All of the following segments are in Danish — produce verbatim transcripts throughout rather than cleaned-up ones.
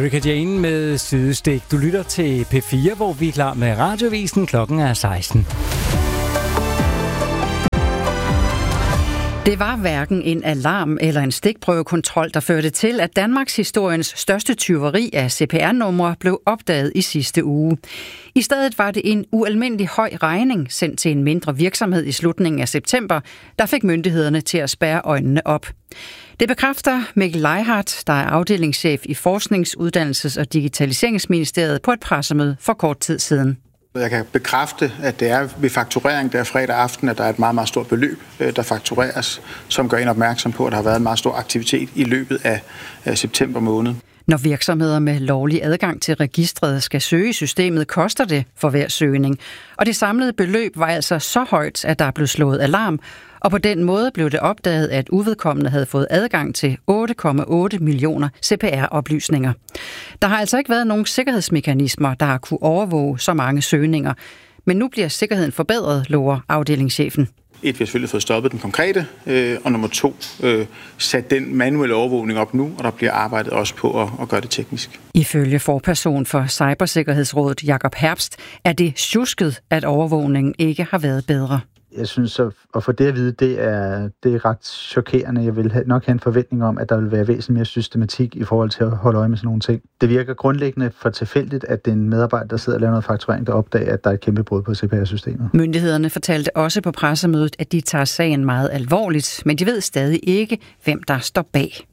Erika Jane med Sidestik. Du lytter til P fire, hvor vi er klar med Radiovisen. Klokken er seksten. Det var hverken en alarm eller en stikprøvekontrol, der førte til, at Danmarks historiens største tyveri af C P R-numre blev opdaget i sidste uge. I stedet var det en ualmindelig høj regning sendt til en mindre virksomhed i slutningen af september, der fik myndighederne til at spærre øjnene op. Det bekræfter Mikkel Leihardt, der er afdelingschef i Forsknings-, Uddannelses- og Digitaliseringsministeriet på et pressemøde for kort tid siden. Jeg kan bekræfte, at det er ved fakturering der fredag aften, at der er et meget, meget stort beløb, der faktureres, som gør en opmærksom på, at der har været en meget stor aktivitet i løbet af september måned. Når virksomheder med lovlig adgang til registret skal søge i systemet, koster det for hver søgning. Og det samlede beløb var altså så højt, at der blev slået alarm, og på den måde blev det opdaget, at uvedkommende havde fået adgang til otte komma otte millioner C P R-oplysninger. Der har altså ikke været nogen sikkerhedsmekanismer, der har kunne overvåge så mange søgninger. Men nu bliver sikkerheden forbedret, lover afdelingschefen. Et, vi har selvfølgelig fået stoppet den konkrete, øh, og nummer to, øh, sat den manuelle overvågning op nu, og der bliver arbejdet også på at, at gøre det teknisk. Ifølge forperson for Cybersikkerhedsrådet Jakob Herbst er det sjusket, at overvågningen ikke har været bedre. Jeg synes, at få det at vide, det er, det er ret chokerende. Jeg vil nok have en forventning om, at der vil være væsentligt mere systematik i forhold til at holde øje med sådan nogle ting. Det virker grundlæggende for tilfældigt, at det er en medarbejder, der sidder og laver noget fakturering, der opdager, at der er et kæmpe brud på C P R-systemet. Myndighederne fortalte også på pressemødet, at de tager sagen meget alvorligt, men de ved stadig ikke, hvem der står bag.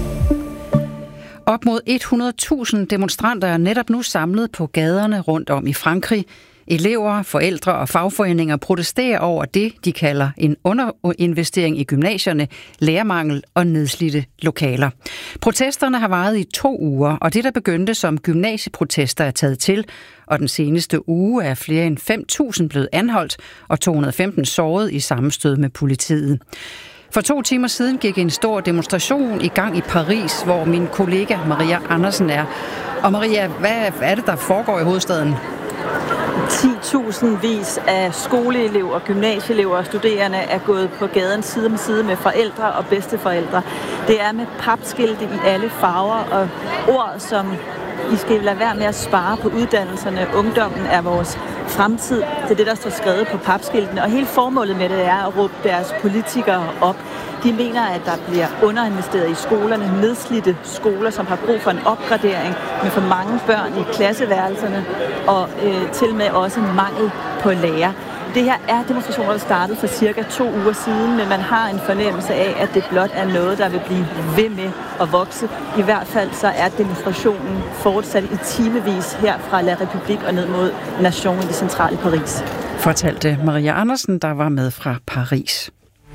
Op mod hundrede tusind demonstranter er netop nu samlet på gaderne rundt om i Frankrig. Elever, forældre og fagforeninger protesterer over det, de kalder en underinvestering i gymnasierne, lærermangel og nedslidte lokaler. Protesterne har varet i to uger, og det, der begyndte som gymnasieprotester, er taget til, og den seneste uge er flere end fem tusind blevet anholdt og to hundrede og femten såret i sammenstød med politiet. For to timer siden gik en stor demonstration i gang i Paris, hvor min kollega Maria Andersen er. Og Maria, hvad er det, der foregår i hovedstaden? ti tusind vis af skoleelever, gymnasieelever og studerende er gået på gaden side om side med forældre og bedsteforældre. Det er med papskilte i alle farver og ord, som I skal lade være med at spare på uddannelserne. Ungdommen er vores fremtid. Det er det, der står skrevet på papskiltene. Og hele formålet med det er at råbe deres politikere op. De mener, at der bliver underinvesteret i skolerne, nedslidte skoler, som har brug for en opgradering med for mange børn i klasseværelserne og øh, til med også mangel på lærer. Det her er demonstrationer, der startede for cirka to uger siden, men man har en fornemmelse af, at det blot er noget, der vil blive ved med at vokse. I hvert fald så er demonstrationen fortsat i timevis her fra La République og ned mod Nation i det centrale Paris. Fortalte Maria Andersen, der var med fra Paris.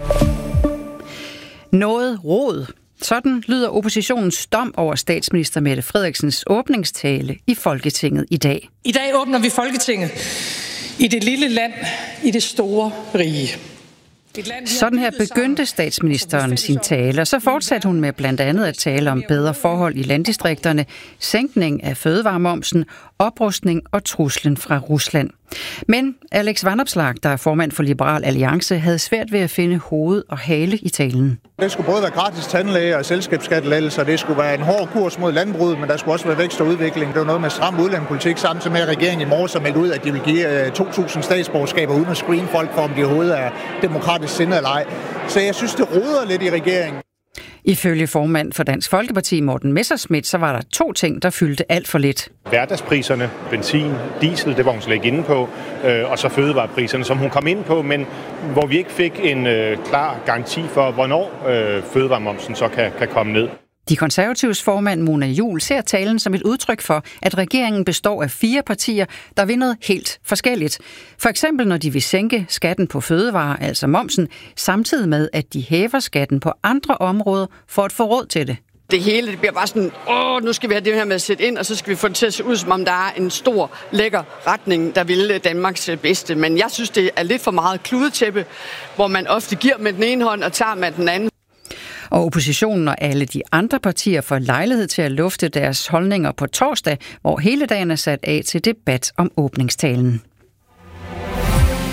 Noget rod. Sådan lyder oppositionens dom over statsminister Mette Frederiksens åbningstale i Folketinget i dag. I dag åbner vi Folketinget i det lille land, i det store rige. Sådan her begyndte statsministeren sin tale, og så fortsatte hun med blandt andet at tale om bedre forhold i landdistrikterne, sænkning af fødevaremomsen, oprustning og truslen fra Rusland. Men Alex Vanopslagh, der er formand for Liberal Alliance, havde svært ved at finde hoved og hale i talen. Det skulle både være gratis tandlæge og selskabsskattelettelser, det skulle være en hård kurs mod landbruget, men der skulle også være vækst og udvikling. Det var noget med stram udlændingepolitik, samtidig med at regeringen i morges har meldt ud, at de vil give to tusind statsborgerskaber uden at screene folk for, om de overhovedet er demokratisk sindet eller ej. Så jeg synes, det roder lidt i regeringen. Ifølge formand for Dansk Folkeparti, Morten Messerschmidt, så var der to ting, der fyldte alt for lidt. Hverdagspriserne, benzin, diesel, det var hun slet ikke inde på, øh, og så fødevarepriserne, som hun kom ind på, men hvor vi ikke fik en øh, klar garanti for, hvornår øh, fødevaremomsen så kan, kan komme ned. De konservatives formand Mona Juul ser talen som et udtryk for, at regeringen består af fire partier, der vil noget helt forskelligt. For eksempel når de vil sænke skatten på fødevarer, altså momsen, samtidig med, at de hæver skatten på andre områder for at få råd til det. Det hele det bliver bare sådan, åh, nu skal vi have det her med at sætte ind, og så skal vi få det til at se ud, som om der er en stor, lækker retning, der vil Danmarks bedste. Men jeg synes, det er lidt for meget kludetæppe, hvor man ofte giver med den ene hånd og tager med den anden. Og oppositionen og alle de andre partier får lejlighed til at lufte deres holdninger på torsdag, hvor hele dagen er sat af til debat om åbningstalen.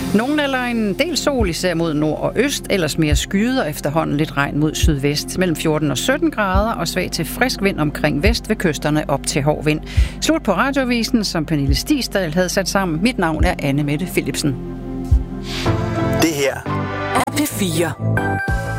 Nogen eller en del sol især mod nord og øst, ellers mere skyder efterhånden lidt regn mod sydvest. Mellem fjorten og sytten grader og svag til frisk vind omkring vest ved kysterne op til hård vind. Slut på Radioavisen, som Pernille Stisdal havde sat sammen. Mit navn er Anne Mette Philipsen. Det her er P fire.